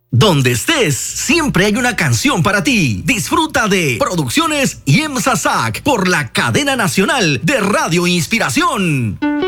Donde estés, siempre hay una canción para ti. Disfruta de Producciones IEMSA SAC por la cadena nacional de Radio Inspiración.